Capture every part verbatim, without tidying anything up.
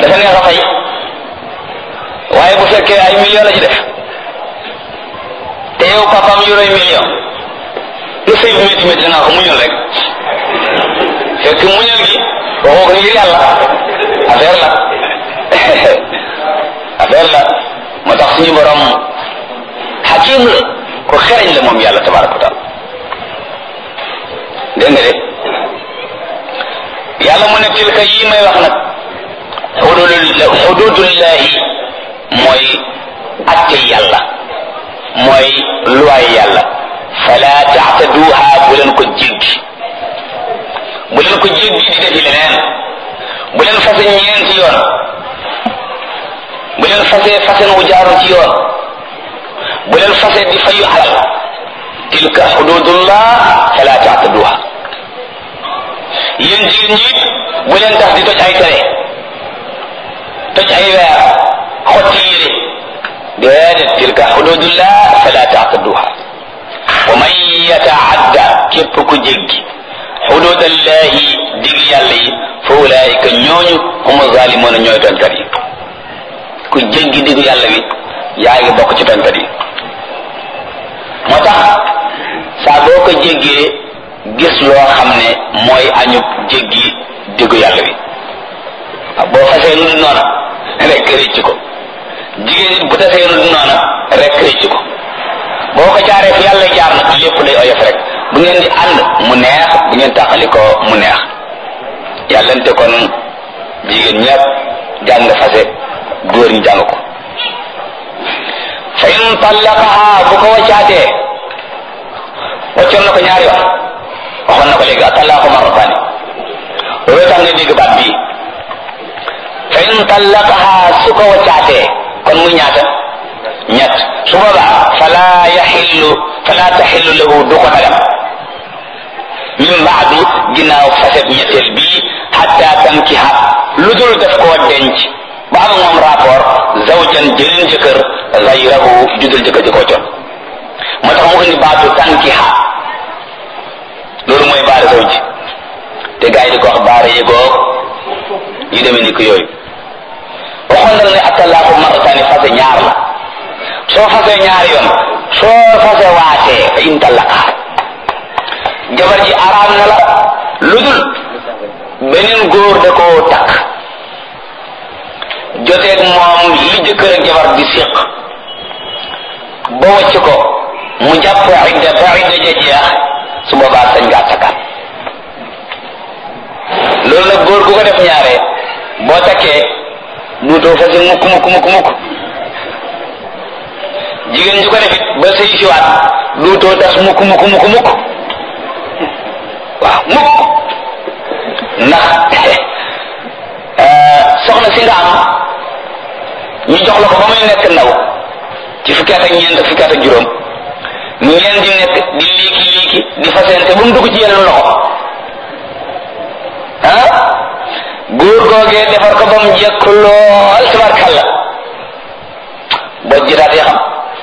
dafa neex a fay waaye bu fekkee ay million la ci def te yow papaam yoroy million lu sëy bu métti métti dangaa ko muñal rek fekk muñal gi waxoo ko ngir yàlla affaire la affaire la moo tax suñu borom xakim la ko xereñ la moom yàlla tabaraka wa taala dégg nga de yàlla mu ne tilka yi may wax nag xududul xududullahi mooy atte yàlla mooy luwaay yàlla fala taxtaduha bu leen ko jéggi bu leen ko jéggi di defi leneen bu leen fase ñeenti yoon bu leen fase fasen wu jaarul ci yoon bu leen fase di fayu alal tilka xududullah fala taxtaduha yéen jigéen ñi bu leen tax di toj ay tere toj ay weer xotti yére déedéet tilka xududullah fala taxtaduha wa man yataadda képp ku jéggi xududallahi dig yàlla yi fa ulaika ñooñu humu zalimuna ñooy tooñkat yi ku jéggi digu yàlla wi yaa ngi bokk ci tooñkat yi moo tax saa boo ko jéggee gis loo xam ne mooy añub jéggi digu yàlla wi boo fasee nu du noona rek rëcc ko jigéen nit bu tasee nu du noona rek rëcc ko boo ko jaaree fi yàlla jaar nag lépp day oyof rek bu ngeen di ànd mu neex bu ngeen tàqali ko mu neex yàllante kon jigéen ñëpp jàng fase góor ñi jàng ko fa in tallaqaha bu ko waccaatee waccoon na ko ñaari yoon waxoon na ko léegi atallaqu marrataani loolu tax nga dégg baat bii fa in tallaqaha su ko waccaatee kon muy ñaata ñett su boobaa fala yaxillu fala taxillu lahu du ko dagam min baadu ginnaaw faset ñetteel bii xatta tankiha lu dul def koo denc ba am moom rapport zawjan jëlin jëkkër gayrahu judul jëkkër ji koo con moo tax mu indi baatu tankiha loolu mooy baara zawji te gars yi di ko wax baara yëgoog yu demee ni ko yooyu waxoon na la ne attalaaku marrataani fase ñaar la soo fasee ñaari yoon soo fase waatee fa in tallaqaha jabar ji araam na la lu dul beneen góor da koo takk joteeg moom li jëkkër ak jabar di séq ba wacc ko mu jàpp idda ba idda ja jeex su boobaa sañ ngaa takkaat loolu nag góor gu ko def ñaare boo takkee duutoo fase mukk mukk mukk mukk jigéen ju ko defit ba sëy siwaat duutoo tas mukk mukk mukk mukk waaw mukk ndax soxna si nga am ñu jox la ko ba muy nekk ndaw ci fukki at ak ñeent ak fukki at ak juróom ngeen di nekk di liiki liiki di fasente ba mu dugg ci yeneen loxo ah góor googee defar ko ba mu jekk lool tabarkalla boo jitaat ya xam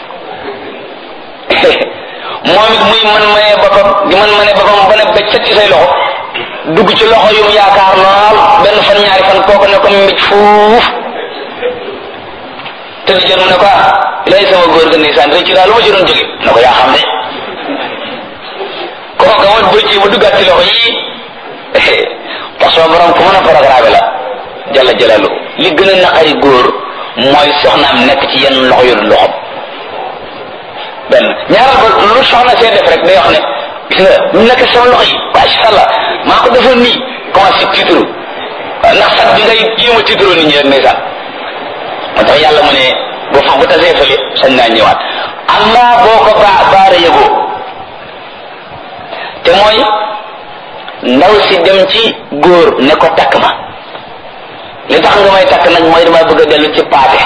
moom it muy man mënee boppam di man mënee boppam ba ne bëccëg ci say loxo dugg ci loxo yum yaakaar lool benn fan ñaari fan kooku ne ko mbij fuuf te di jël mu ne ko ah lay sama góor ga ndeysaan rek ci daal lu ma ci doon jóge ne ko yaa xam ne kooku nga woon bëccëg ba duggaat ci loxo yii parce que borom ku mën a programme la jalla jalalu li gën a naqari góor mooy soxnaam nekk ci yenn loxo yu dul loxom benn ñaaral ba lu soxna see def rek day wax ne gis nga ñu nekk sama loxo yi masha Allah maa ko defoon nii commencé titre ndax sax bi ngay jéem a titre nit ñi rek ndeysaan moo tax yàlla mu ne boo fa bu tasee fële sañ naa ñëwaat amma boo ko baa baara yëgoo te mooy ndaw si dem ci góor ne ko takk ma li tax nga may takk nag mooy dama bëgg a dellu ci paate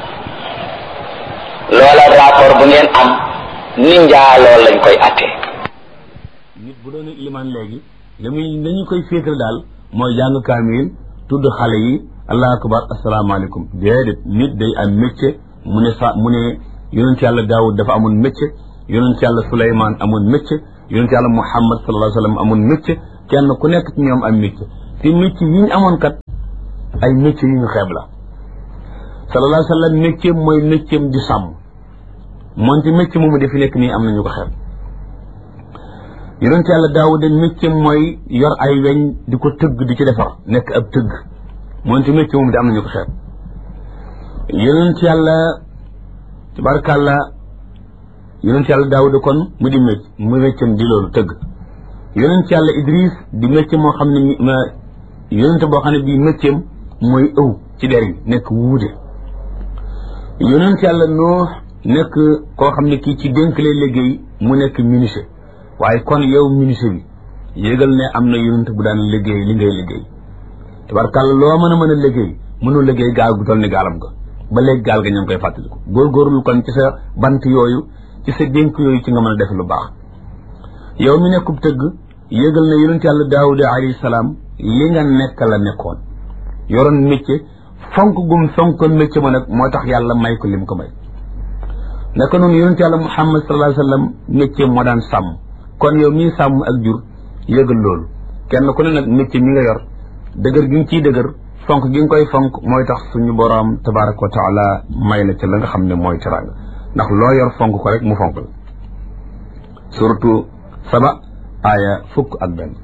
loola rapport bu ngeen am ni njaa lool lañ koy attee nit bu doon limaan léegi li muy nañu koy féetal daal mooy jàng kaamil tudd xale yi allahu akbar asalaamaaleykum déedéet nit day am métier mu ne sa mu ne yonent yàlla daawud dafa amoon métier yonent yàlla suleymaan amoon métier yonent yàlla muhammad sallallahu alayhi wa sallam amoon métier kenn ku nekk ci ñoom am métier te métier yi ñu amoon kat ay métier yu ñu xeeb la sallallahu alayhi wa sallam métier mooy métier di sàmm moonte métier moomu defi nekk nii am na ñu ko xeeb yonent yàlla Daawuda métier mooy yor ay weñ di ko tëgg di ci defar nekk ab tëgg moonte métier moomu di am na ñu ko xeeb yonent yàlla tabarakàllah yonent yàlla Daawuda kon mu di métier mu métier di loolu tëgg yonent yàlla Idris di métier moo xam ne ma yonent boo xam ne bii métier mooy ëw ci der yi nekk wuute yonent yàlla Nuux nekk koo xam ne kii ci dénk lay liggéey mu nekk menuisier waaye kon yow menuisier bi yégal ne am na yonent bu daan liggéey li ngay liggéey tabarkàlla loo mën a mën a liggéey mënoo liggéey gaal gu toll ni gaalam ga ba léegi gaal ga ñoo ngi koy fàttaliku góorgóorlu kon ci sa bant yooyu ci sa dénk yooyu ci nga mën a def lu baax yow mi nekkub tëgg yégal ne yonent yàlla Daawuda alayhi salaam li nga nekk la nekkoon yoroon métier fonk gum fonkoon métier ma nag moo tax yàlla may ko lim ko may naka noonu yonent yàlla Muhammad sallallahu alayhi wa sallam métier moo daan sàmm kon yow mii sàmm ak jur yëgal loolu kenn ku ne nag métier mi nga yor dëgër gi nga ciy dëgër fonk gi nga koy fonk mooy tax suñu boroom tabaraka wa taala may la ca la nga xam ne mooy teraanga ndax loo yor fonk ko rek mu fonk la surtout saba aaya fukk ak benn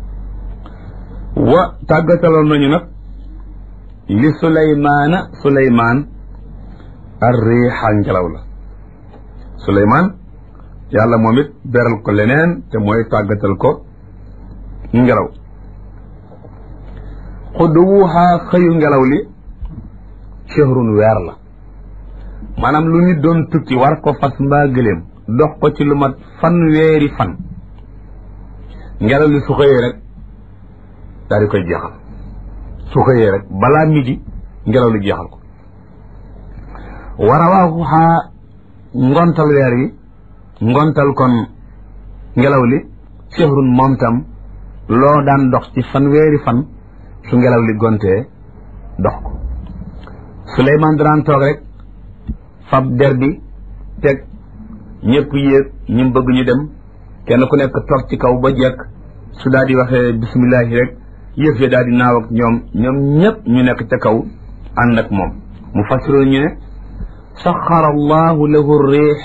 wa tàggataloon nañu nag li suleymaana suleymaan ar riixa ngelaw la suleymaan yàlla moom it beral ko leneen te mooy tàggatal ko ngelaw xuduwuha xëyu ngelaw li shahrun weer la maanaam lu nit doon tukki war ko fas mbaa gëléem dox ko ci lu mat fan weeri fan ngelaw li su xëyee rek daal di koy jeexal su xëyee rek balaa midi ngelaw li jeexal ko war a waaxuxaa ngontal weer yi ngontal kon ngelaw li shahrun moom tam loo daan dox ci fan weeri fan su ngelaw li gontee dox ko Suleymaan daan toog rek fab der bi teg ñëpp yéeg ñu bëgg ñu dem kenn ku nekk toog ci kaw ba jekk su daal di waxee bisimillahi rek yëf ya daal di naaw ak ñoom ñoom ñëpp ñu nekk ca kaw ànd ak moom mu fassiroon ñu ne saxara allahu lahu riix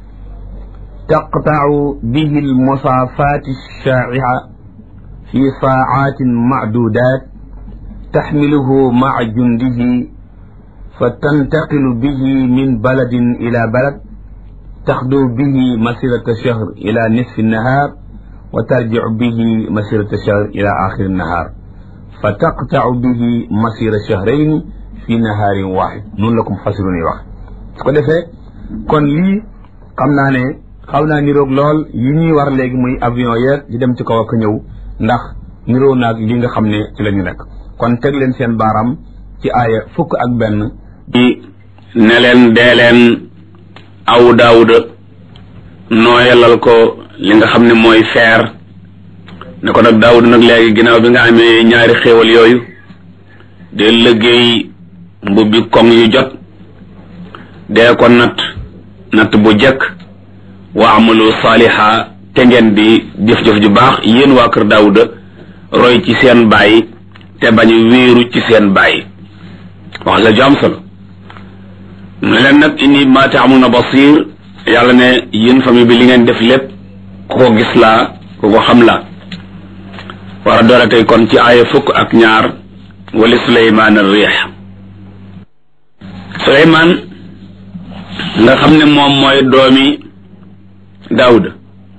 taqtau bihi almusaafaati alshaa'i'a fi saacatin macduudaat taxmiluhu maca jundihi fa tantaqilu bihi min baladin ila balad taxdu bihi masirata shahr ila nisfi nahaar wa tarjicu bihi masirata shahr ila axiri nahaar fa taqtacu bihi masira shahrayni fi nahaarin waaxid noonu la ko mufassirun yi wax su ko defee kon lii xam naa ne xaw naa niroog lool yi ñuy war léegi muy avion yeeg di dem ci kaw ak ñëw ndax niroo naag li nga xam ne ci la ñu nekk kon teg leen seen baaraam ci aaya fukk ak benn di ne leen dee leen aw daawuda nooyalal ko li nga xam ne mooy feer ne ko nag daawuda nag léegi ginnaaw bi nga amee ñaari xéewal yooyu dee liggéey mbubbi koŋ yu jot dee ko natt natt bu jëkk wa amalu saaliha te ngeen di jëf-jëf ju baax yéen waa kër daawuda roy ci seen baay te bañ wéeru ci seen baay wax la ju am solo mu ne leen nag inni maa ta'maluna basir yàlla ne yéen famille bi li ngeen def lépp ku ko gis laa ku ko xam laa war a doole tey kon ci aaya fukk ak ñaar wali suleymaan ar-riix suleymaan nga xam ne moom mooy doomi daawuda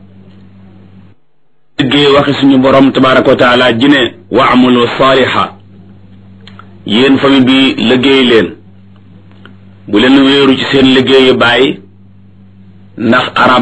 liggéey waxi suñu borom tabaraka wa taala ji ne wa amalu saaliha yéen famille bi liggéey leen bu leen wéeru ci seen liggéeyu baay ndax arab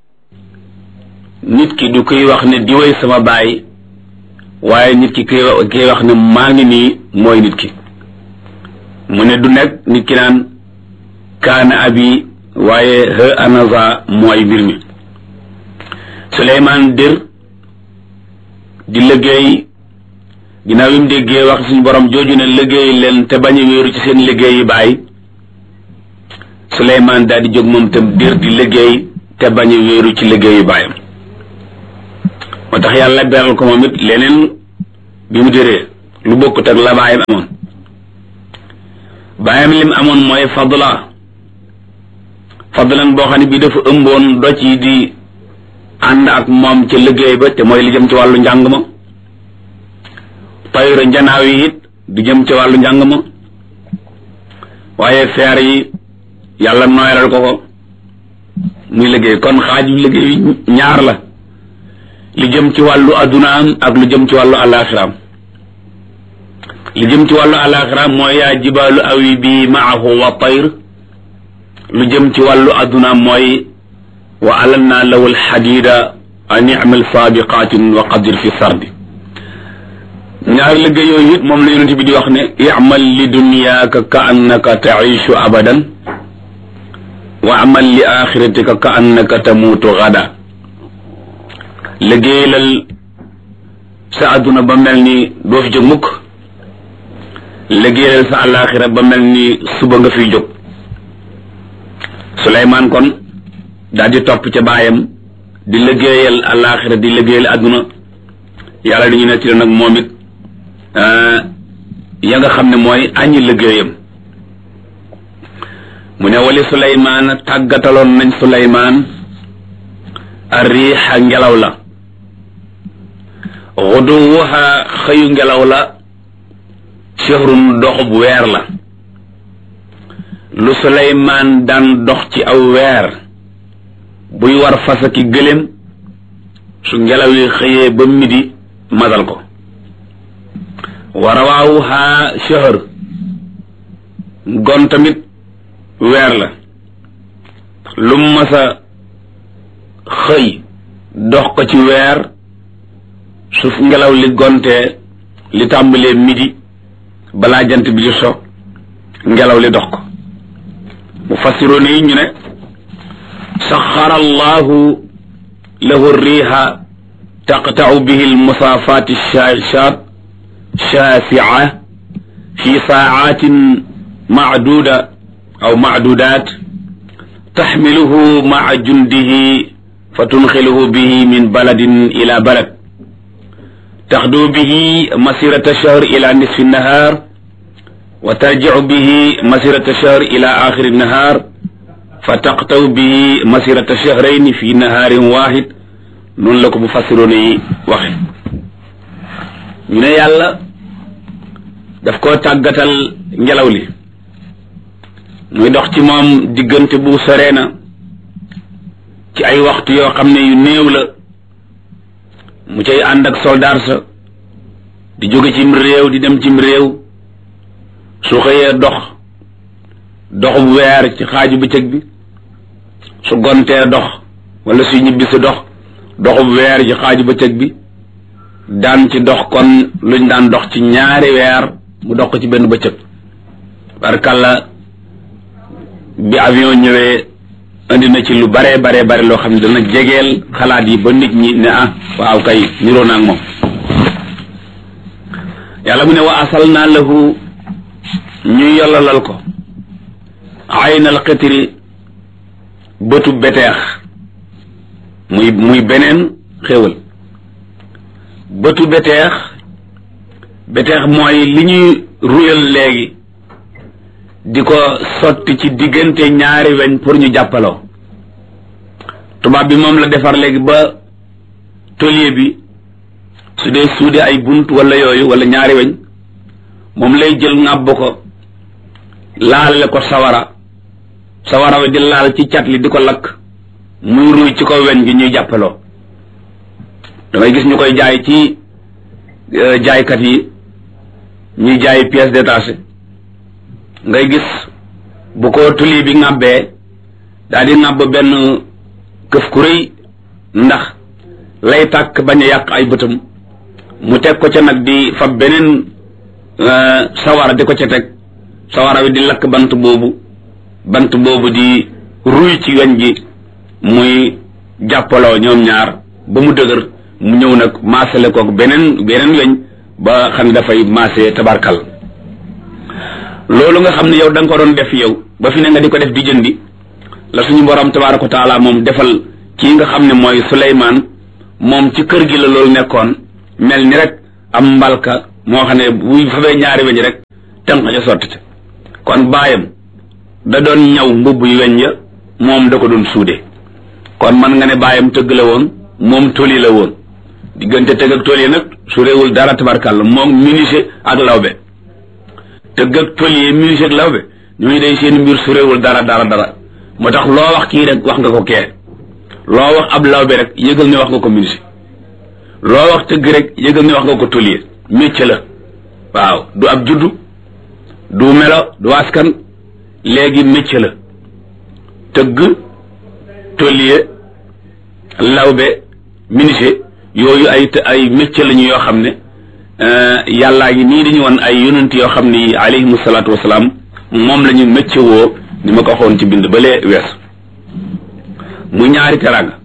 nit ki du koy wax ne diwéy sama baay waaye nit ki koy wax ne maa ngi nii mooy nit ki mu ne du nekk nit ki naan kaana abi waaye he anaza mooy mbir mi Suleymaan dir di liggéey ginnaaw yi mu déggee wax suñu borom jooju ne liggéey leen te bañ a wéeru ci seen liggéeyi baay Suleymaan daal di jóg moom tam dir di liggéey te bañ a wéeru ci liggéeyu baayam moo tax yàlla beral ko moom it leneen bi mu déree lu bokkut ak la baayam amoon bàyyam lim amoon mooy fadla fadlan boo xam ne bii dafa ëmboon doj yi di ànd ak moom ca liggéey ba te mooy li jëm ci wàllu njàng ma tayra njanaaw yi it du jëm ci wàllu njàng ma waaye feer yi yàlla nooyalal ko ko muy liggéey kon xaaju liggéey ñaar la li jëm ci wàllu addunaam ak lu jëm ci wàllu alaxiraam li jëm ci wàllu alaxiraam mooy yaa jibaalu awi bi maahu wa tayr lu jëm ci wàllu addunaam mooy wa alanna lahu alxadida an i'mal saabiqatin wa qadir fi sardi ñaari liggéey yooyu it moom la yonent bi di wax ne i'mal li dunyaaka ka annaka taishu abadan wa amal li axiratika ka annaka tamuutu gada liggéeyalal sa adduna ba mel ni doo fi jóg mukk liggéeyalal sa alaxira ba mel ni suba nga fiy jóg Suleymaan kon daal di topp ca baayam di liggéeyal alaxira di liggéeyal adduna yàlla dañu ne ci nag moom it ya nga xam ne mooy añi liggéeyam mu ne wali Suleymaan tàggataloon nañ Suleymaan arriixa ngelaw la xuduwuha xëyu ngelaw la shahrun doxub weer la lu Suleymaan daan dox ci aw weer buy war fasaki gëléem su ngelaw yi xëyee ba midi matal ko wa rawaawuha shahr gon tamit weer la lu masa xëy dox ko ci weer su ngelaw li gontee li tàmbalee midi balaa jant bi di so ngelaw li dox ko mu fassiroon yi ñu ne saxara allahu lahu riiha taqta'u bihi almusaafaat ash-shaashaat shaasi'a fi saa'aatin ma'duuda aw ma'duudaat taxmiluhu ma'a jundihi fa tunxiluhu bihi min baladin ila balad taxdu bihi masirata shahr ila nisfi nahar wa tarjicu bihi masirata shahr ila axiri nahar fa taqtaw bihi masirata shahrayni fi naharin waxid noonu la ko mu fassiroon yi waxe ñu ne yàlla daf koo tàggatal ngelaw li muy dox ci moom diggante bu soree na ci ay waxtu yoo xam ne yu néew la mu cay ànd ak soldaar sa di jóge cim réew di dem cim réew su xëyee dox doxub weer ci xaaju bëccëg bi su gontee dox wala su ñibbi si dox doxub weer ci xaaju bëccëg bi daan ci dox kon luñ daan dox ci ñaari weer mu dox ko ci benn bëccëg barkalla bi avion ñëwee indi na ci lu bare bare bare loo xam ne dana jegeel xalaat yi ba nit ñi ne ah waaw kay niroo naa ak moom yàlla mu ne wa asal naa lahu ñu yollalal ko aynal xitri bëtu beteex muy muy beneen xéewal bëtu beteex beteex mooy li ñuy ruyal léegi di ko sotti ci diggante ñaari weñ pour ñu jàppaloo tubaab bi moom la defar léegi ba tôlier bi su dee suude ay bunt wala yooyu wala ñaari weñ moom lay jël ŋàbb ko laale ko sawara sawara wi di laal ci cat li di ko lakk muy ruuy ci ko weñ gi ñuy jàppaloo damay gis ñu koy jaay ci jaaykat yi ñuy jaay pièces détachées ngay gis bu ko tuli bi ŋàbbee daal di ŋàbb benn këf ku rëy ndax lay tàkk bañ a yàq ay bëtam mu teg ko ca nag di fab beneen sawara di ko ca teg sawara wi di lakk bant boobu bant boobu di ruy ci weñ gi muy jàppaloo ñoom ñaar ba mu dëgër mu ñëw nag maasale koog beneen beneen weñ ba xam ne dafay maase tabarkal loolu nga xam ne yow da nga ko doon def yow ba fi ne nga di ko def di jëndi la suñu borom tabaraka wa taala moom defal kii nga xam ne mooy Suleymaan moom ci kër gi la loolu nekkoon mel ni rek am mbalka moo xam ne buy fabee ñaari weñ rek tënk ca sotti ca kon baayam da doon ñaw mbubb yu weñ ya moom da ko doon suude kon man nga ne baayam tëgg la woon moom tôlier la woon diggante tëgg ak tôlier nag su réewul dara tabarkàlla moom menuisier ak lawbe tëgg ak tôlier menuisier ak lawbe ñooñu day seen mbir su réewul dara dara dara moo tax loo wax kii rek wax nga ko kee loo wax ab lawbe rek yëgal ne wax nga ko menuisier loo wax tëgg rek yëgal ne wax nga ko tôlier métier la waaw du ab juddu du melo du askan léegi métier la tëgg tôlier lawbe menuisier yooyu ay ay métier lañu yoo xam ne yàllaa ngi nii dañu woon ay yonent yoo xam ne alayhimu salaatu wasalaam moom la ñu métier woo ni ma ko waxoon ci bind balee wees mu ñaari teranga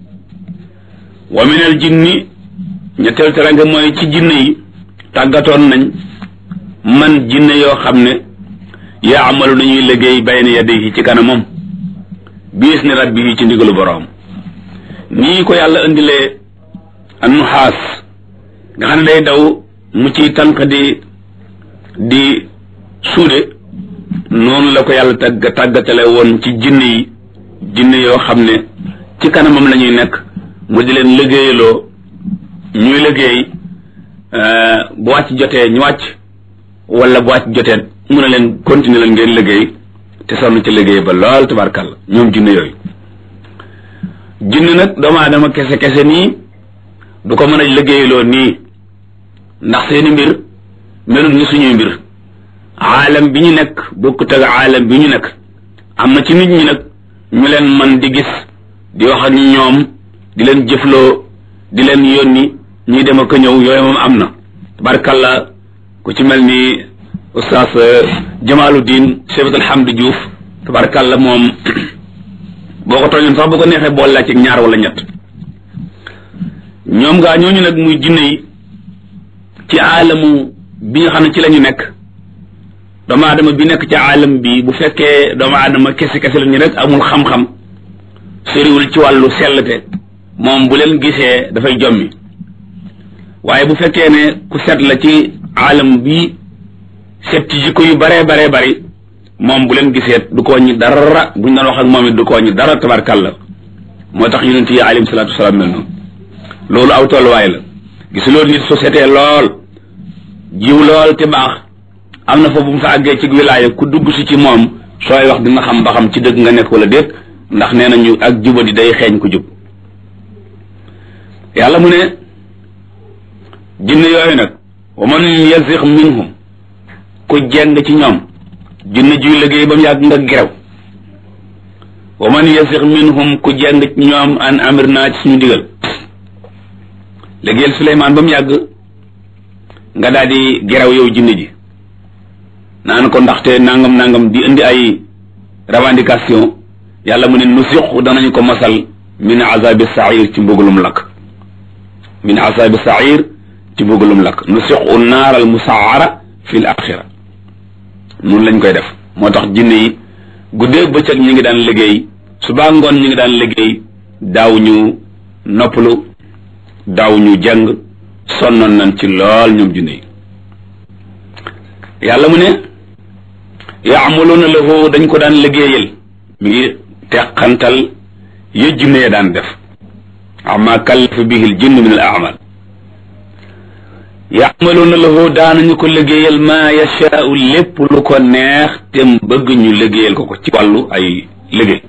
wa minal jinni ñetteel teranga mooy ci jinne yi tàggatoon nañ man jinne yoo xam ne yaa amalu nañuy liggéey bayna yadayhi ci kanamam biis ni rabbi ci ndigalu boroom nii ko yàlla indilee annuxaas nga xam ne day daw mu ciy tànq di di suude noonu la ko yàlla tàgg tàggatale woon ci jinne yi jinne yoo xam ne ci kanamam la ñuy nekk mu di leen liggéeyaloo ñuy liggéey bu wàcc jotee ñu wàcc wala bu wàcc jotee mu ne leen continuer leen ngeen liggéey te sonn ci liggéey ba lool tabarkàlla ñoom jinne yooyu jinne nag doomu aadama kese kese nii du ko mën a liggéeyaloo nii ndax seeni mbir melut ni suñuy mbir aalam bi ñu nekk bokkut ak aalam bi ñu nekk am na ci nit ñi nag ñu leen man di gis di wax ak ñoom di leen jëfloo di leen yónni ñuy dem ak ñëw yooyu moom am na tabarkàlla ku ci mel ni oustaz Jamaluddin Cheikh Alhamdu Diouf tabarkàlla moom boo ko tooñoon sax bu ko neexee bool laa ci ñaar wala ñett ñoom ngaa ñooñu nag muy jinne yi ci aalamu bi nga xam ne ci la ñu nekk doomu aadama bi nekk ci aalam bi bu fekkee doomu aadama kese kese la ñu rek amul xam-xam soriwul ci wàllu sellte moom bu leen gisee dafay jommi waaye bu fekkee ne ku set la ci aalam bi set ci jikko yu baree baree bari moom bu leen gisee du ko wàññi dara buñ doon wax ak moom it du ko wàññi dara tabarkàlla moo tax yonent yi alayhim salaatu wasalaam mel noonu loolu aw tolluwaay la gis loolu nit société lool jiw lool te baax am na fa bu mu fa àggee ci wilaaya ku dugg si ci moom sooy wax dina xam ba xam ci dëgg nga nekk wala déet ndax nee nañu ak jubadi day xeeñ ku jub yàlla mu ne jinne yooyu nag wa man yazigh minhum ku jeng ci ñoom jinne juy liggéey ba mu yàgg nga gerew wa man yazigh minhum ku jeng ci ñoom an amir naa ci suñu digal liggéeyal Suleymaan ba mu yàgg nga daal di gerew yow jinne ji naan ko ndaxte nangam nangam di indi ay revendication yàlla mu ne nu siqu danañu ko masal min azabi sair ci mbugalum lakk min azabi sair ci mbugalum lakk nu siqu naar al musaara fi l axira noonu lañ koy def moo tax jinne yi guddee bëccëg ñi ngi daan liggéey subaa ngoon ñi ngi daan liggéey daaw ñu noppalu daaw ñu jàng sonnoon nañ ci lool ñoom jinne yi yàlla mu ne yaamaluuna lahu dañ ko daan liggéeyal mi ngi teqantal ya jinne ya daan def ama kallafa bihi l jinn min al amal yaamaluuna lahu daanañu ko liggéeyal maa yashaau lépp lu ko neex te bëgg ñu liggéeyal ko ko ci wàllu ay liggéey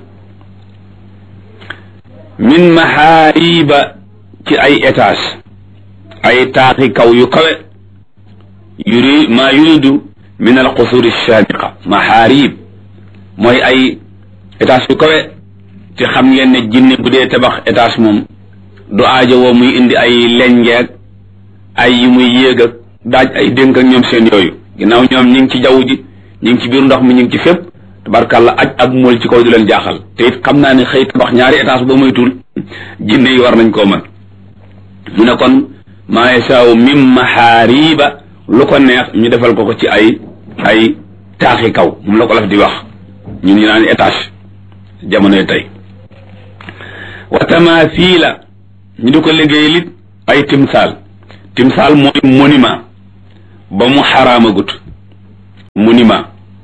min mahaariba ci ay étage ay taaxi kaw yu kawe yuri maa yuridu min al qusuri shaamiqa mahaarib mooy ay étage yu kawe te xam ngeen ne jinne bu dee tabax étage moom du aajo woo muy indi ay lenjeeg ay yi muy yéeg ak daaj ay dénk ak ñoom seen yooyu ginnaaw ñoom ñi ngi ci jaww ji ñi ngi ci biir ndox mi ñi ngi ci fépp tabarkàlla aj ak mool ci kaw du leen jaaxal te it xam naa ne xëy tabax ñaari étage ba moytul jinne yi war nañ koo mën mu ne kon maa yasaaw min mahaariba lu ko neex ñu defal ko ko ci ay ay taaxi kaw moom la ko laf di wax ñun ñu naan étage jamonoy tey wa tamathila ñu di ko liggéey lit ay timsaal timsaal mooy monument ba mu xaraama gut monument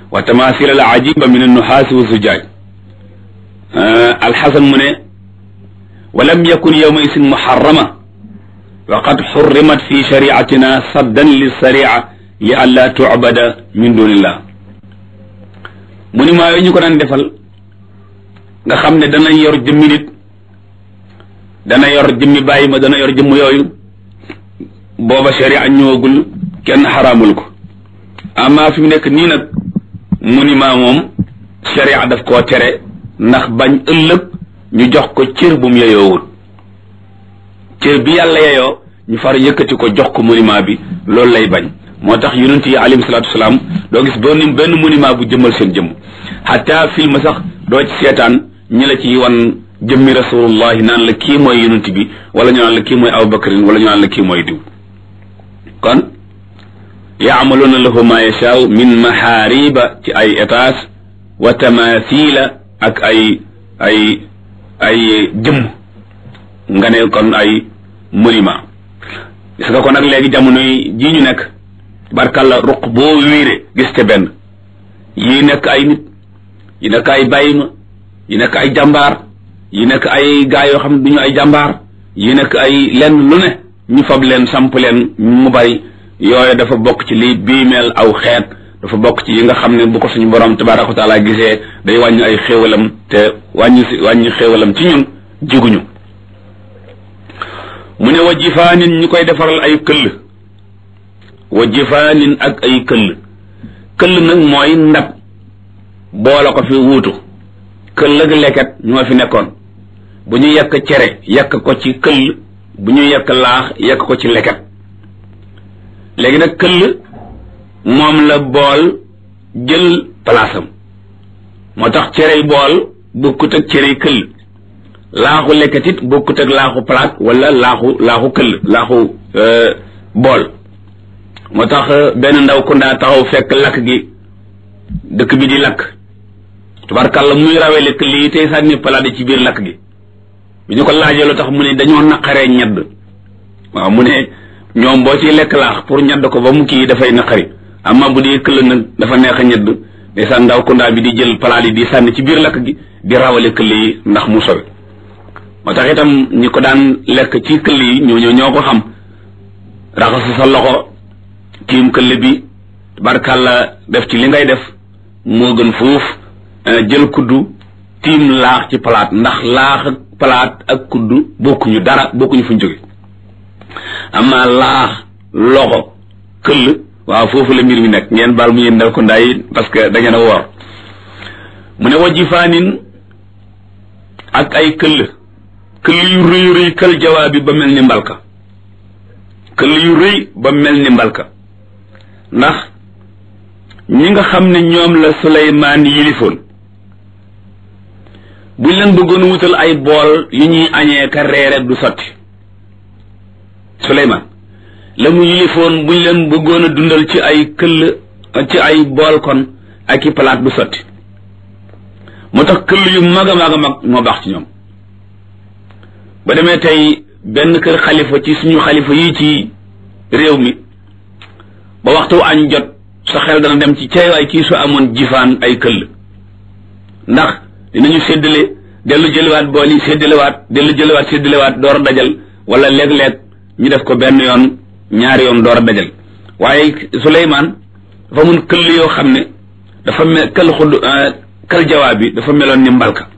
wa tamasil al ajiba min an nuhaasi wa zujaaj alxasan mu ne wa lam yakun yawma isin muharrama wa qad xurrimat fi shariatina saddan lissaria li an la tucbada min dunillah mu ni maa yooyu ñu ko daan defal nga xam ne dana yor jëmmi nit dana yor jëmmi bàyyi ma dana yor jëmm yooyu booba sharia ñëwagul kenn xaraamul ko amma fi mu nekk nii nag mu ni maa moom sharia daf koo tere ndax bañ ëllëg ñu jox ko cër bu mu yeyoowul cër bi yàlla yeyoo ñu far yëkkati ko jox ko monument bi loolu lay bañ moo tax yonent yi alayhi salaatu wasalaam doo gis benn benn monument bu jëmmal seen jëmm hatta film sax doo ci seetaan ñi la ci wan jëmmi rasulullahi naan la kii mooy yonent bi wala ñu naan la kii mooy abubakarin wala ñu naan la kii mooy diw kon yaamaluuna lahu ma yashaau min maxaariba ci ay étage wa tamathila ak ay ay ay jëmm nga ne kon ay monument gis nga ko nag léegi jamono yi ji ñu nekk barkalla ruq boo wiire gis te benn yi nekk ay nit yi nekk ay bàyyima yi nekk ay jàmbaar yi nekk ay gaa yoo xam ne du ñu ay jàmbaar yi nekk ay lenn lu ne ñu fab leen samp leen mu bari yooyu dafa bokk ci liy biimeel aw xeet dafa bokk ci yi nga xam ne bu ko suñu borom tabaraka wa taala gisee day wàññi ay xéewalam te wàññi si wàññi xéewalam ci ñun jiguñu mu ne wa jifaanin ñu koy defaral ay këll wa jifaanin ak ay këll këll nag mooy ndab boole ko fi wuutu këll ak leket ñoo fi nekkoon bu ñu yekk cere yekk ko ci këll bu ñu yekk laax yekk ko ci leket léegi nag këll moom la bool jël palaasam moo tax cerey bool bokkut ak cerey këll laaxu leket it bokkut ak laaxu palaat wala laaxu laaxu këll laaxu bool moo tax benn ndaw ku ndaa taxaw fekk lakk gi dëkk bi di lakk tubarkàlla muy rawele këll yi tey sànni palaat yi ci biir lakk gi bi ñu ko laajee lu tax mu ne dañoo naqaree ñedd waaw mu ne ñoom boo ciy lekk laax pour ñedd ko ba mu kii dafay naqari amma bu dee këll nag dafa neex a ñedd ndeysaan ndaw ku ndaa bi di jël palaat yi di sànni ci biir lakk gi di rawale këll yi ndax mu sowe moo tax itam ñi ko daan lekk ci këll yi ñoo ñoo ko xam raxasu sa loxo tiim këll bi barkàlla def ci li ngay def moo gën fuuf jël kuddu tiim laax ci palaat ndax laax ak palaat ak kuddu bokkuñu dara bokkuñu fuñ jóge amma laax loxo këll waaw foofu la mbir mi nekk ngeen baal mu yéen ndaw ko ndaay parce que da ngeen a woor mu ne wa jifaanin ak ay këll këll yu rëy rëy kël jawaabi ba mel ni mbalka këll yu rëy ba mel ni mbalka ndax ñi nga xam ne ñoom la Suleymaan yilifoon buñ leen bëggoon wutal ay bool yu ñuy añee ka reere du sotti Suleymaan la mu yilifoon buñ leen bëggoon a dundal ci ay këll ci ay bool kon ak i palaat du sotti moo tax këll yu mag a mag a mag moo baax ci ñoom ba demee tey benn kër xalifa ci suñu xalifa yi ci réew mi ba waxtu añ jot sa xel dana dem ci cay waay kii su amoon jifaan ay këll ndax dinañu séddale dellu jëliwaat bool yi séddalewaat dellu jëliwaat séddalewaat door a dajal wala léeg-léeg ñu def ko benn yoon ñaari yoon door a dajal waaye Suleymaan dafa mun këll yoo xam ne dafa mel këll xudd kël jawaab bi dafa meloon ni mbalka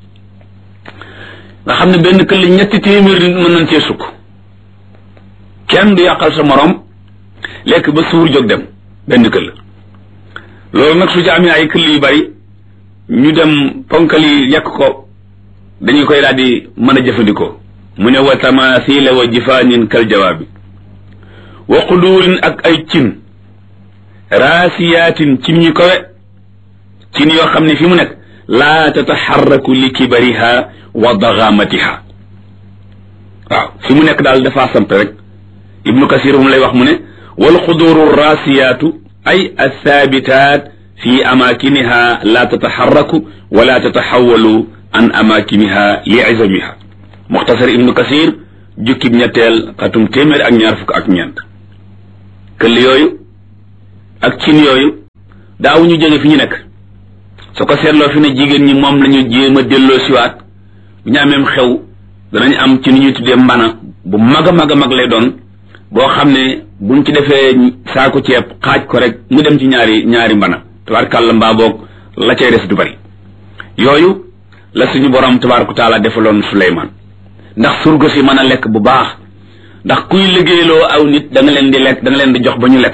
nga xam ne benn këll ñetti téeméer nit mën nañ cee sukk kenn du yàqal sa morom lekk ba suur jóg dem benn këll loolu nag su ci amee ay këll yu bari ñu dem ponkal yi yàq ko dañu koy daal di mën a jëfandikoo mu ne wa tamathila wa jifaanin kal jawaabi wa quduurin ak ay cin raasiyaatin cin ñu kowe cin yoo xam ne fi mu nekk laa tataxarraku li kibariha wa dagamatiha waaw fi mu nekk daal dafa samp rek ibnu kasir mu lay wax mu ne wal quduuru raasiyaatu ay athaabitat fi amakiniha la tataxarraku wala tataxawalu an amakiniha li izamiha muxtasar ibnu kasir jukkib ñetteel xatum téeméer ak ñaar fukk ak ñeent këll yooyu ak cin yooyu daaw ñu jóge fi ñu nekk su ko seetloo fi ne jigéen ñi moom lañu jéem a delloo siwaat bu ñu ameem xew danañ am ci ni ñuy tuddee mbana bu mag a mag a mag lay doon boo xam ne buñ ci defee saako ceeb xaaj ko rek mu dem ci ñaari ñaari mbana tabaarkàlla mbaa boog la cay des du bari yooyu la suñu borom tabaaraka taala defaloon Suleymaan ndax surga si mën a lekk bu baax ndax kuy liggéeyloo aw nit da nga leen di lekk da nga leen di jox ba ñu lekk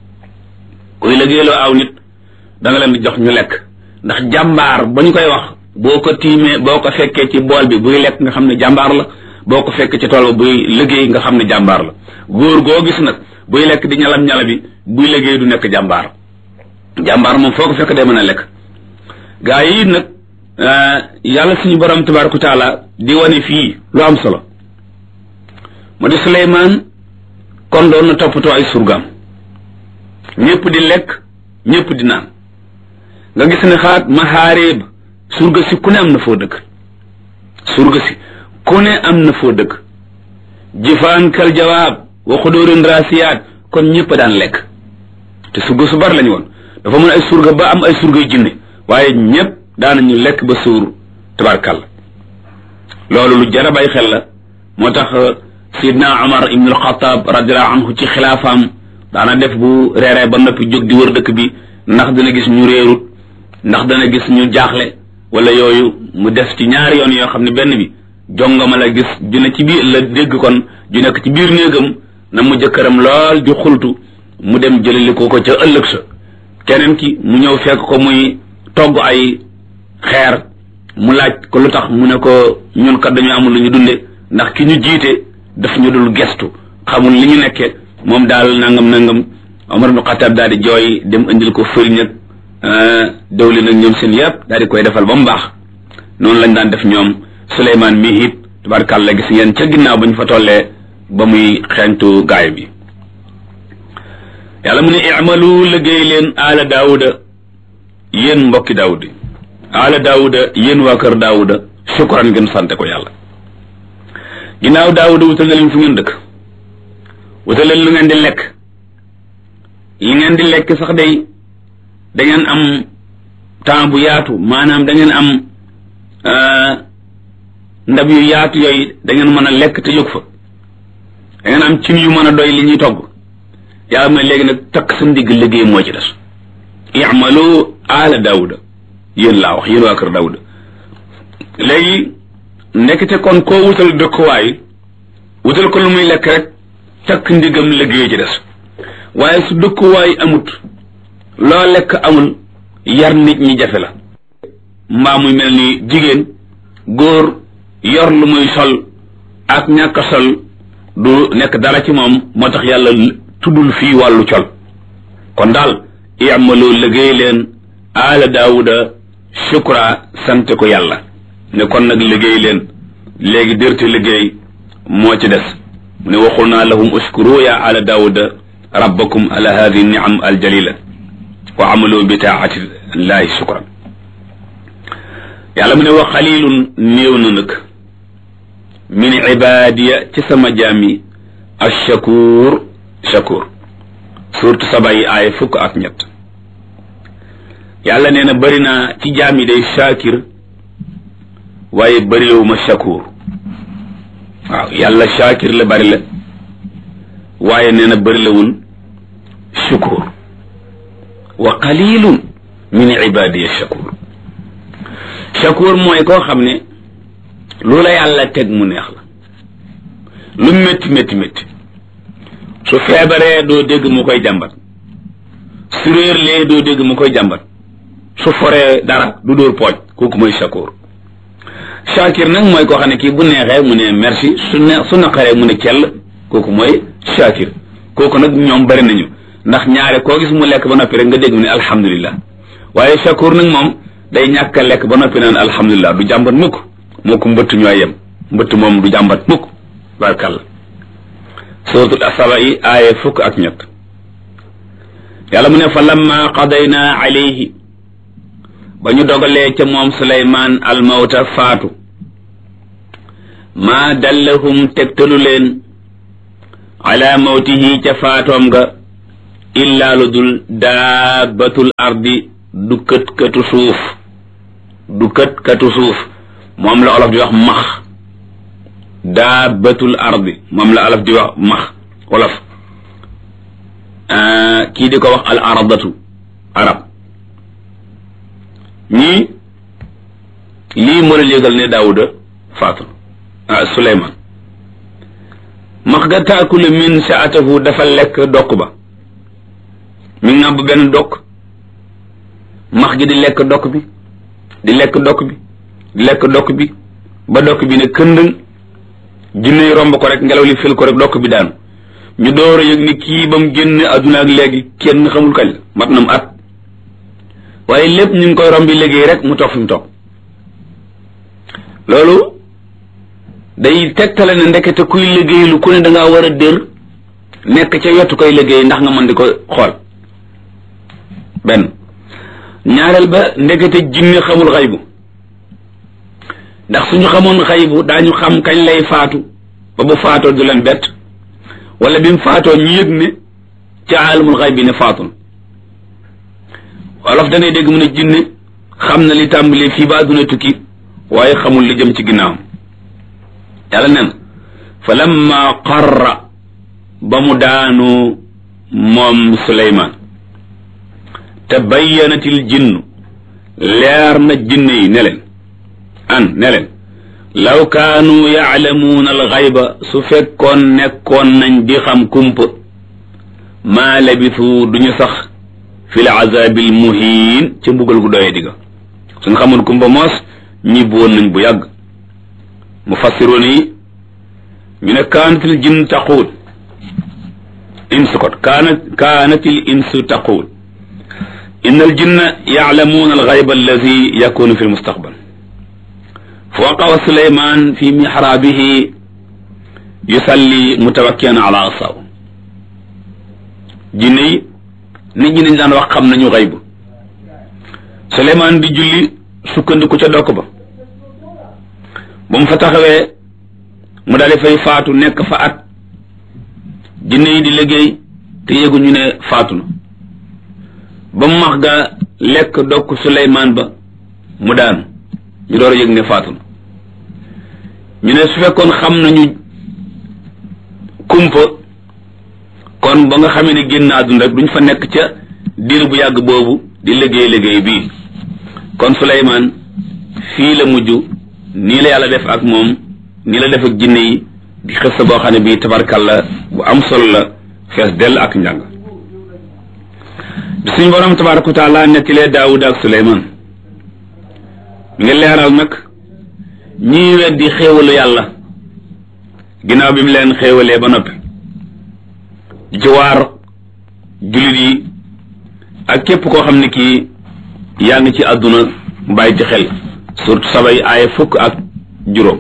kuy liggéeyloo aw nit da nga leen di jox ñu lekk ndax jàmbaar ba ñu koy wax boo ko tiimee boo ko fekkee ci bool bi buy lekk nga xam ne jàmbaar la boo ko fekkee ci tool ba buy liggéey nga xam ne jàmbaar la góor goo gis nag buy lekk di ñalam ñala bi buy liggéey du nekk jàmbaar jàmbaar moom foo ko fekk day mën a lekk gaa yi nag yàlla suñu borom tabaaraka taala di wane fii lu am solo mu di Suleymaan kon doon na toppatoo ay surgaam ñëpp di lekk ñëpp di naan nga gis ne xaat maxaareeb surga si ku ne am na foo dëkk surga si ku ne am na foo dëkk jifaan kal jawaab wa xudóorin raasiyaat kon ñëpp daan lekk te surga su bari lañu woon dafa mën ay surga ba am ay surgay jinne waaye ñëpp daanañu lekk ba suur tabarkàlla loolu lu jar a bàyyi xel la moo tax sidna Umar ibn al-Khattab radiyallahu anhu ci xilaafaam daana def bu reeree ba noppi jóg di wër dëkk bi ndax dana gis ñu réerut ndax dana gis ñu jaaxle wala yooyu mu def ci ñaari yoon yoo xam ne benn bi jongama la gis ju ne ci biir la dégg kon ju nekk ci biir néegam na mu jëkkëram lool di xultu mu dem jëlali ko ko ca ëllëg sa keneen ki mu ñëw fekk ko muy togg ay xeer mu laaj ko lu tax mu ne ko ñun kat dañu amul lu ñu dunde ndax ki ñu jiite daf ñu dul gestu xamul li ñu nekke moom daal nangam nangam Omar ibn Khattab daal di jooy dem indil ko fëriñ ak dawli nag ñoom seen yëpp daal di koy defal ba mu baax noonu lañ daan def ñoom Suleymaan mi it tabarkàlla gis ngeen ca ginnaaw ba ñu fa tollee ba muy xeeñtu gaay bi yàlla mu ne i'malu liggéey leen aala daawuda yéen mbokki daawud aala daawuda yéen waa kër daawuda shukran ngeen sante ko yàlla ginnaaw daawuda wutal na leen fu ngeen dëkk wutal leen lu ngeen di lekk li ngeen di lekk sax day da ngeen am temps bu yaatu maanaam da ngeen am ndab yu yaatu yooyu da ngeen mën a lekk te jóg fa da ngeen am cin yu mën a doy li ñuy togg yàlla mooy léegi nag takk sa ndigg liggéey moo ci des i'malu ala daawuda yéen laa wax yéen waa kër daawuda léegi nekkite kon koo wutal dëkkuwaay wutal ko lu muy lekk rek takk ndigam liggéey ci des waaye su dëkkuwaay amut loo lekk amul yar nit ñi jafe la mbaa muy mel ni jigéen góor yor lu muy sol ak ñàkk a sol du nekk dara ci moom moo tax yàlla tuddul fii wàllu col kon daal i'malu liggéey leen ala daawuda shukra sant ko yàlla ne kon nag liggéey leen léegi dërte liggéey moo ci des mu ne waxul naa lahum uskuru ya ala daawuda rabbakum ala hadihi ni'am aljalila wa amalu bi taati llahi shukran yàlla mu ne wa xalilun néew na nag min ibadiya ci sama jaam yi ashakur shakur surtout saba yi aaya fukk ak ñett yàlla nee na bëri naa ci jaam yi day shakir waaye bërilewuma shakur waaw yàlla shakir la bëri la waaye nee na bërilewul shukur wa qalilun min ibadiya shakur shakur mooy koo xam ne lu la yàlla teg mu neex la lu métti métti métti su feebaree doo dégg mu koy jàmbat su réerlee doo dégg mu koy jàmbat su foree dara du dóor pooj kooku mooy shakur shakir nag mooy koo xam ne kii bu neexee mu ne merci su ne su naqaree mu ne cell kooku mooy shakir kooku nag ñoom bari nañu ndax ñaare koo gis mu lekk ba noppi rek nga dégg mu ne alhamdulillah waaye shakur nag moom day ñàkk a lekk ba noppi naan alhamdulillah du jàmbat mukk moo ko mbëtt ñooy yem mbëtt moom du jàmbat mukk barkalla suratul asaba yi aaya fukk ak ñett yàlla mu ne fa lamma qadayna alayhi ba ñu dogalee ca moom suleymaan almawta faatu maa dallahum tegtalu leen ala mawtihi ca faatoom nga illaa lu dul daabatul ardi du kët katu suuf du kët katu suuf moom la olof di wax max daabatul ardi moom la olof di wax max olof kii di ko wax al aradatu arab ñii lii moo leen yëgal ne daawuda faatu ah suleyman max ga taakulu min saatahu dafa lekk dokk ba mi ngàbb benn dokk max gi di lekk dokk bi di lekk dokk bi di lekk dokk bi ba dokk bi ne këndëng jinne yi romb ko rek ngelaw li fil ko rek dokk bi daanu ñu door a yëg ni kii ba mu génn adduna ak léegi kenn xamul kañ la mat na mu at waaye lépp ñu ngi koy rombi liggéey rek mu toog fi mu toog loolu day tegtale ne ndekete kuy liggéey lu ku ne da ngaa war a dër nekk ca wetu koy liggéey ndax nga mën di ko xool benn ñaareel ba ndekete jinne xamul xaybu ndax suñu xamoon xaybu daañu xam kañ lay faatu ba bu faatoo du leen bett wala bi mu faatoo ñu yëg ne ca aalamul xayb bi ne faatu na wolof danay dégg mu ne jinne xam na li tàmbalee fii ba àdduna tukki waaye xamul li jëm ci ginnaawam yàlla nen fa lamma qarra ba mu daanu moom suleymaan te bayyanatil jinnu leer na jinne yi ne leen an ne leen law kaanu yaalamuuna alxayba su fekkoon nekkoon nañ di xam kumpa maa labisu duñu sax fi l azabil muhiin ca mbugal gu doyee digga suñ xamoon kumpa moos ñibbi woon nañ bu yàgg mufassiroon yi ñu ne kaanatil jinn taquul insu kot kaanat kaanatil insu taquul inna al jinna yaalamuuna alxayba alladi yakunu fi lmustaqbal فوقع سليمان في محرابه يصلي متوكئا على عصاه jinne nit ñi dañ daan wax xam nañu xayb Suleymaan di julli sukkandiku ca dokk ba ba mu fa taxawee mu daal di fay faatu nekk fa at jinne yi di liggéey te yëguñu ne faatu na ba mu max ga lekk dokk Suleymaan ba mu daanu ñu door a yëg ne faatu na ñu ne su fekkoon xam nañu kumpa kon ba nga xamee ne génn àdduna rek duñ fa nekk ca diir bu yàgg boobu di liggéey liggéey bii kon Suleymaan fii la mujj nii la yàlla def ak moom nii la def ak jinne yi di xës sa boo xam ne bii tabarkalla bu am solo la fees dell ak njàng bi suñ borom tabaraka wa taala nettilee Daawuda ak Suleymaan mi ngi leeral nag ñii weddi xéewalu yàlla ginnaaw bi mu leen xéewalee ba noppi ci waar jullit yi ak képp koo xam ne kii yaa ngi ci àdduna bàyyi ci xel surtout sabay aaya fukk ak juróom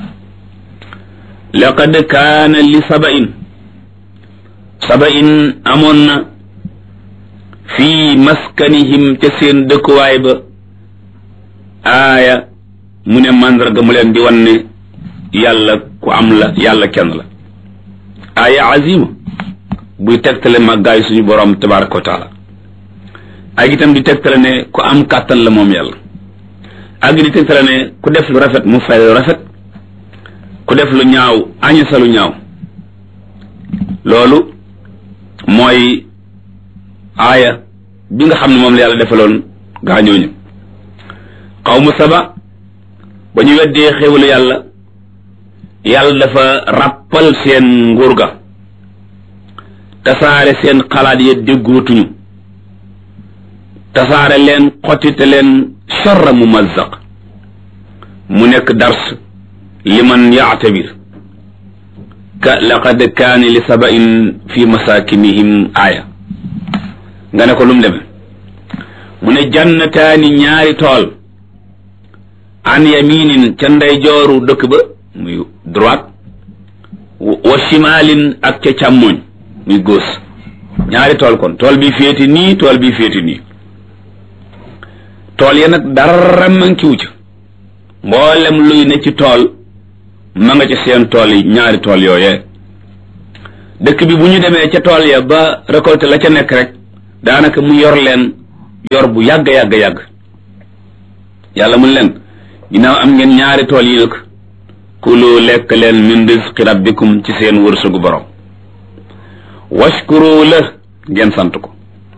laqad kaana li sabain sabain amoon na fii maskanihim ca seen dëkkuwaay ba aaya mu ne màndarga mu leen di wan ne yàlla ku am la yàlla kenn la aaya azima buy tegtale màggaayu suñu borom tabaraka wa taala ak itam di tegtale ne ku am kàttan la moom yàlla ak di tegtale ne ku def lu rafet mu fay lu rafet ku def lu ñaaw añasa lu ñaaw loolu mooy aaya bi nga xam ne moom la yàlla defaloon gaañooñu xawmu saba ba ñu weddee xéwalu yàlla yàlla dafa ràppal seen nguur ga tasaare seen xalaat ya déggootuñu tasaare leen xottite leen charra mumazzaq mu nekk dars liman yaatabir ka laqad kaane li sabain fi masakinihim aaya nga ne ko lu mu deme mu ne jannataani ñaari tool an yaminin ca ndeyjooru dëkk ba muy droite wa shimalin ak ca càmmoñ muy gauche ñaari tool kon tool bi féeti nii tool bi féeti nii tool ya nag dara mankiwu ca mboolem luy ne ci tool ma nga ca seen tool yi ñaari tool yooyee dëkk bi bu ñu demee ca tool ya ba récolté la ca nekk rek daanaka mu yor leen yor bu yàgg yàgg yàgg yàlla mun leen ginnaaw am ngeen ñaari tool yi nag kulu lekk leen min rizqi rabbikum ci seen wërsëgu borom washkuru la ngeen sant ko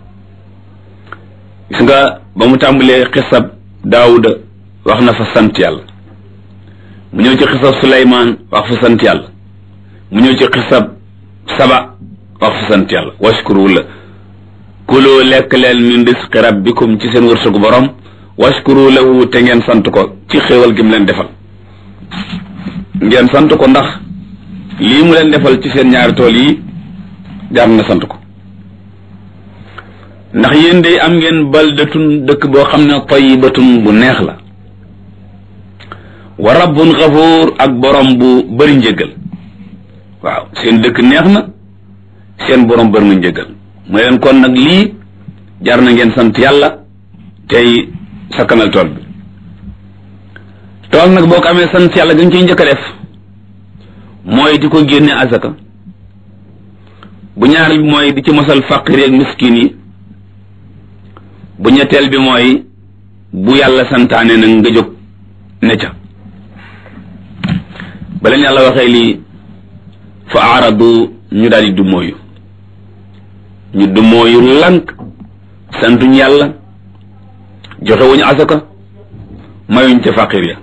gis nga ba mu tàmbalee xisab daawuda wax na fa sant yàlla mu ñëw ci xisab suleymaan wax fa sant yàlla mu ñëw ci xisab saba wax fa sant yàlla washkuru la kulu lekk leen min rizqi rabbikum ci seen wërsëgu borom washkuru lahu te ngeen sant ko ci xéewal gi mu leen defal ngeen sant ko ndax lii mu leen defal ci seen ñaari tool yi jaar na sant ko ndax yéen day am ngeen baldatun dëkk boo xam ne tayyibatun bu neex la wa rabbun xafuur ak borom bu bëri njëggal waaw seen dëkk neex na seen borom bëri na njëggal mu leen kon nag lii jar na ngeen sant yàlla tey sakkanal tool bi tool nag boo ko amee sant yàlla gën ciy njëkk a def mooy di ko génne azaka bu ñaareel bi mooy di ci mosal faqir ak miskin yi bu ñetteel bi mooy bu yàlla santaane nag nga jóg ne ca ba leen yàlla waxee lii fa aaradu ñu daal di dumóoyu ñu dumóoyu lànk santuñ yàlla joxewuñu asaka mayuñ ca faqir ya